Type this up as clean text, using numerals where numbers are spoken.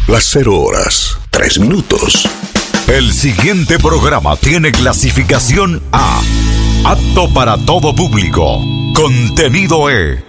Las 0 horas, 3 minutos. El siguiente programa tiene clasificación A. Apto para todo público. Contenido E.